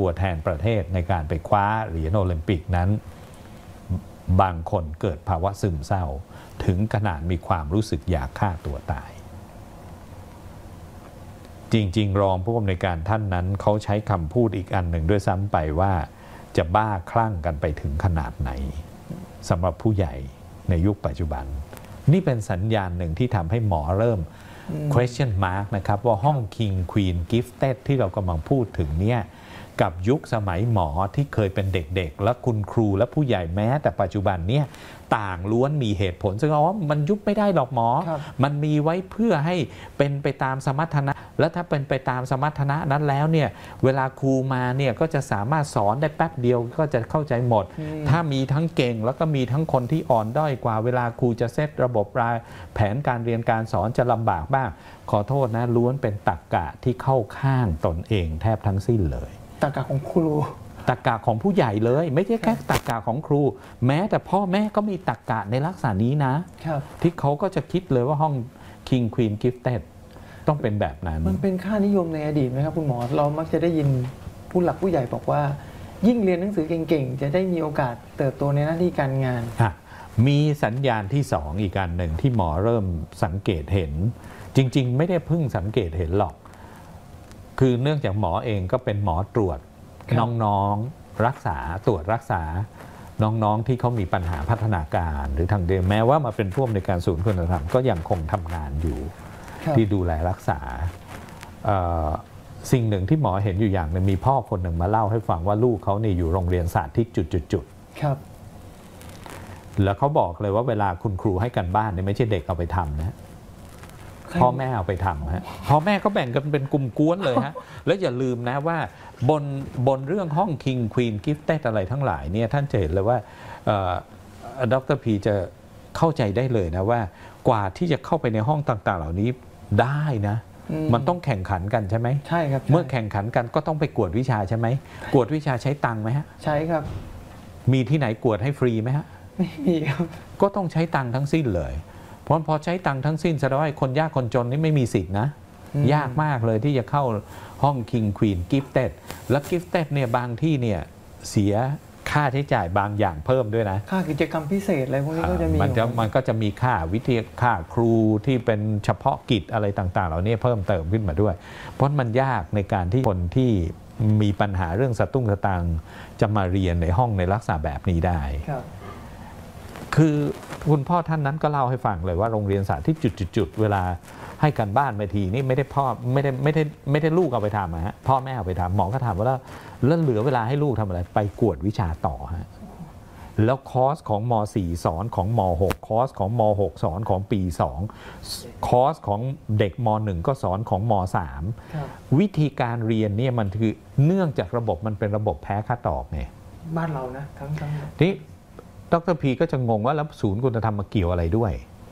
ตัวแทนประเทศในการไปคว้าเหรียญโอลิมปิกนั้นบางคนเกิดภาวะซึมเศร้าถึงขนาดมีความรู้สึกอยากฆ่าตัวตายจริงๆรองผู้อำนวยการท่านนั้นเขาใช้คำพูดอีกอันหนึ่งด้วยซ้ำไปว่าจะบ้าคลั่งกันไปถึงขนาดไหนสำหรับผู้ใหญ่ในยุคปัจจุบันนี่เป็นสัญญาณหนึ่งที่ทำให้หมอเริ่ม question mark นะครับว่าห้อง King Queen Gifted ที่เรากำลังพูดถึงเนี่ยกับยุคสมัยหมอที่เคยเป็นเด็กๆและคุณครูและผู้ใหญ่แม้แต่ปัจจุบันเนี่ยต่างล้วนมีเหตุผลซึ่งมันยุบไม่ได้หรอกหมอมันมีไว้เพื่อให้เป็นไปตามสมรรถนะและถ้าเป็นไปตามสมรรถนะนั้นแล้วเนี่ยเวลาครูมาเนี่ยก็จะสามารถสอนได้แป๊บเดียวก็จะเข้าใจหมดถ้ามีทั้งเก่งแล้วก็มีทั้งคนที่อ่อนด้อยกว่าเวลาครูจะเซตระบบแผนการเรียนการสอนจะลำบากบ้างขอโทษนะล้วนเป็นตรรกะที่เข้าข้างตนเองแทบทั้งสิ้นเลยตรรกะของครูตรรกะของผู้ใหญ่เลยไม่ใช่แค่ตรรกะของครูแม้แต่พ่อแม่ก็มีตรรกะในลักษณะนี้นะที่เขาก็จะคิดเลยว่าห้อง King Queen Gifted ต้องเป็นแบบนั้นมันเป็นค่านิยมในอดีตไหมครับคุณหมอเรามักจะได้ยินผู้หลักผู้ใหญ่บอกว่ายิ่งเรียนหนังสือเก่งๆจะได้มีโอกาสเติบโตในหน้าที่การงานมีสัญญาณที่2อีกการหนึ่งที่หมอเริ่มสังเกตเห็นจริงๆไม่ได้เพิ่งสังเกตเห็นหรอกคือเนื่องจากหมอเองก็เป็นหมอตรวจน้องๆรักษาตรวจรักษาน้องๆที่เขามีปัญหาพัฒนาการหรือทางเดินแม้ว่ามาเป็นผู้อำนวยการศูนย์คุณธรรมก็ยังคงทำงานอยู่ที่ดูแลรักษาสิ่งหนึ่งที่หมอเห็นอยู่อย่างนึงมีพ่อคนหนึ่งมาเล่าให้ฟังว่าลูกเขาเนี่ยอยู่โรงเรียนสาธิตจุดๆแล้วเขาบอกเลยว่าเวลาคุณครูให้กันบ้านเนี่ยไม่ใช่เด็กเอาไปทำนะพ่อแม่เอาไปทำฮะพ่อแม่ก็แบ่งกันเป็นกลุ่มกวนเลยฮะแล้วอย่าลืมนะว่าบนเรื่องห้อง King Queen Gifted อะไรทั้งหลายเนี่ยท่านจะเห็นเลยว่าดร.พีจะเข้าใจได้เลยนะว่ากว่าที่จะเข้าไปในห้องต่างๆเหล่านี้ได้นะมันต้องแข่งขันกันใช่ไหมใช่ครับเมื่อแข่งขันกันก็ต้องไปกวดวิชาใช่ไหมกวดวิชาใช้ตังค์ไหมฮะใช่ครับมีที่ไหนกวดให้ฟรีไหมฮะไม่มีครับก็ต้องใช้ตังค์ทั้งสิ้นเลยเพราะพอใช้ตังค์ทั้งสิ้นแสดงว่าคนยากคนจนนี่ไม่มีสิทธินะยากมากเลยที่จะเข้าห้อง King Queen Gifted และ Gifted เนี่ยบางที่เนี่ยเสียค่าใช้จ่ายบางอย่างเพิ่มด้วยนะค่ากิจกรรมพิเศษอะไรพวกนี้ก็จะมีมันก็จะมีค่าวิทยาค่าครูที่เป็นเฉพาะกิจอะไรต่างๆเหล่านี้เพิ่มเติมขึ้นมาด้วยเพราะมันยากในการที่คนที่มีปัญหาเรื่องสตุ้งสตางค์จะมาเรียนในห้องในลักษณะแบบนี้ได้คือคุณพ่อท่านนั้นก็เล่าให้ฟังเลยว่าโรงเรียนสาธิตจุดๆเวลาให้กันบ้านไปทีนี่ไม่ได้ลูกเอาไปทำฮะพ่อแม่เอาไปทำหมอก็ถามว่าแล้วเหลือเวลาให้ลูกทำอะไรไปกวดวิชาต่อฮะแล้วคอร์สของม.4 สอนของม.6 คอร์สของม.6 สอนของปี2คอร์สของเด็กม.1 ก็สอนของม.3 วิธีการเรียนเนี่ยมันคือเนื่องจากระบบมันเป็นระบบแพ้ค่าตอบไงบ้านเรานะทั้งที่ดร.พีก็จะงงว่าแล้วศูนย์คุณธรรมมาเกี่ยวอะไรด้วย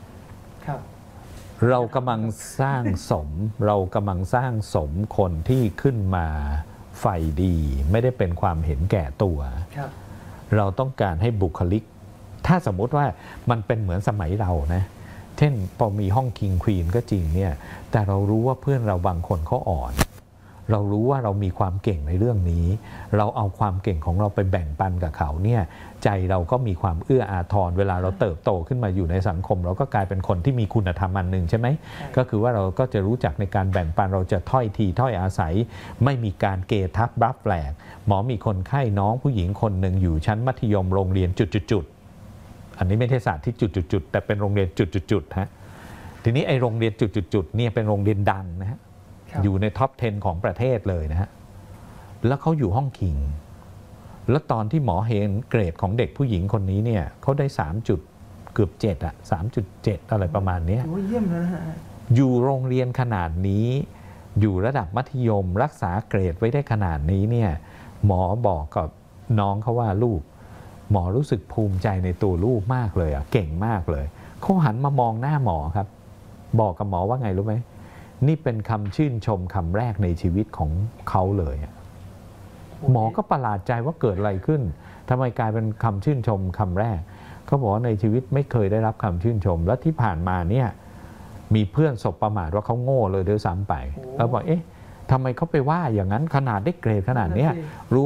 เรากำลังสร้างสมคนที่ขึ้นมาไฟดีไม่ได้เป็นความเห็นแก่ตัวเราต้องการให้บุคลิกถ้าสมมติว่ามันเป็นเหมือนสมัยเรานะเช่นพอมีห้อง King Queen ก็จริงเนี่ยแต่เรารู้ว่าเพื่อนเราบางคนเขาอ่อนเรารู้ว่าเรามีความเก่งในเรื่องนี้เราเอาความเก่งของเราไปแบ่งปันกับเขาเนี่ยใจเราก็มีความเอื้ออาทรเวลาเราเติบโตขึ้นมาอยู่ในสังคมเราก็กลายเป็นคนที่มีคุณธรรมอันหนึ่งใช่ไหมก็คือว่าเราก็จะรู้จักในการแบ่งปันเราจะถ้อยทีถ้อยอาศัยไม่มีการเกทับบัฟแฝงหมอมีคนไข้น้องผู้หญิงคนหนึ่งอยู่ชั้นมัธยมโรงเรียนจุดๆอันนี้ไม่ใช่ศาสตร์ที่จุดๆแต่เป็นโรงเรียนจุดๆฮะทีนี้ไอ้โรงเรียนจุดๆเนี่ยเป็นโรงเรียนดังนะฮะอยู่ในท็อป 10 ของประเทศเลยนะฮะแล้วเขาอยู่ห้องคิงแล้วตอนที่หมอเห็นเกรดของเด็กผู้หญิงคนนี้เนี่ยเขาได้เกือบ7 3.7 อะไรประมาณนี้เยี่ยมนะฮะอยู่โรงเรียนขนาดนี้อยู่ระดับมัธยมรักษาเกรดไว้ได้ขนาดนี้เนี่ยหมอบอกกับน้องเขาว่าลูกหมอรู้สึกภูมิใจในตัวลูกมากเลยเก่งมากเลยเขาหันมามองหน้าหมอครับบอกกับหมอว่าไงรู้ไหมนี่เป็นคำชื่นชมคำแรกในชีวิตของเขาเลยหมอก็ประหลาดใจว่าเกิดอะไรขึ้นทำไมกลายเป็นคำชื่นชมคำแรกเขาบอกว่าในชีวิตไม่เคยได้รับคำชื่นชมและที่ผ่านมาเนี่ยมีเพื่อนสบประมาทว่าเขาโง่เลยด้วยซ้ำไปแล้วบอกเอ๊ะทำไมเขาไปว่าอย่างนั้นขนาดได้เกรดขนาดนี้รู้